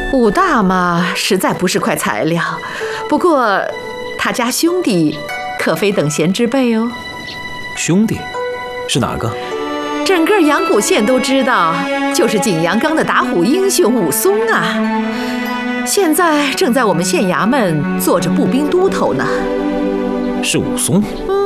武大嘛，实在不是块材料。不过，他家兄弟可非等闲之辈哦。 兄弟是哪个？ 整个阳谷县都知道，就是景阳冈的打虎英雄武松啊。现在正在我们县衙门做着步兵都头呢。 是武松？